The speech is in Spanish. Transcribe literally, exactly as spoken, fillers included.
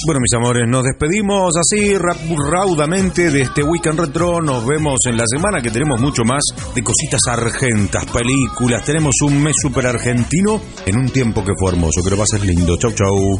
Bueno, mis amores, nos despedimos así ra- raudamente de este Weekend Retro. Nos vemos en la semana, que tenemos mucho más de cositas argentas, películas. Tenemos un mes super argentino en un tiempo que fue hermoso, que lo pases lindo. Chau, chau.